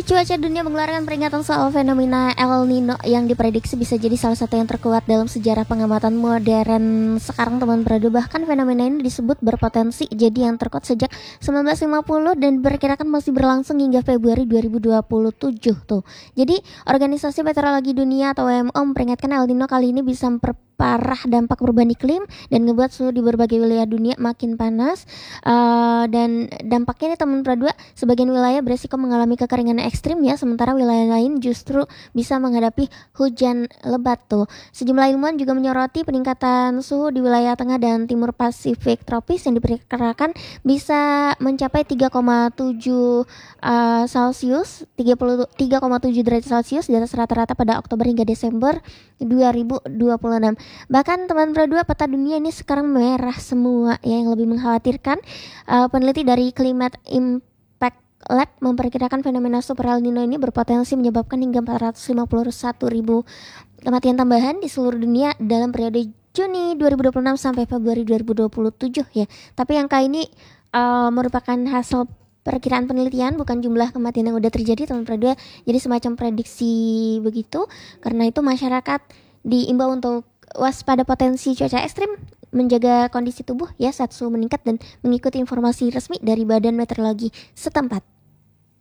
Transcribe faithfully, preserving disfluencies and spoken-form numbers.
Cuaca dunia mengeluarkan peringatan soal fenomena El Nino yang diprediksi bisa jadi salah satu yang terkuat dalam sejarah pengamatan modern sekarang, teman Prado. Bahkan fenomena ini disebut berpotensi jadi yang terkuat sejak sembilan belas lima puluh dan diperkirakan masih berlangsung hingga Februari dua ribu dua puluh tujuh tuh. Jadi Organisasi Meteorologi Dunia atau W M O memperingatkan El Nino kali ini bisa memperparah dampak perubahan iklim dan ngebuat suhu di berbagai wilayah dunia makin panas. Uh, dan dampaknya nih teman Prado, sebagian wilayah beresiko mengalami kekeringan ekstrim ya, sementara wilayah lain justru bisa menghadapi hujan lebat tuh. Sejumlah ilmuwan juga menyoroti peningkatan suhu di wilayah tengah dan timur Pasifik tropis yang diperkirakan bisa mencapai tiga koma tujuh uh, Celcius, tiga koma tujuh derajat Celcius di atas rata-rata pada Oktober hingga Desember dua ribu dua puluh enam. Bahkan teman Pro dua, peta dunia ini sekarang merah semua ya. Yang lebih mengkhawatirkan, uh, peneliti dari Climate Impact Lab memperkirakan fenomena Super El Nino ini berpotensi menyebabkan hingga empat ratus lima puluh satu ribu kematian tambahan di seluruh dunia dalam periode Juni dua ribu dua puluh enam sampai Februari dua ribu dua puluh tujuh ya. Tapi angka ini uh, merupakan hasil perkiraan penelitian, bukan jumlah kematian yang udah terjadi teman Prado. Jadi semacam prediksi begitu. Karena itu masyarakat diimbau untuk waspada potensi cuaca ekstrim, menjaga kondisi tubuh ya saat suhu meningkat, dan mengikuti informasi resmi dari Badan Meteorologi setempat.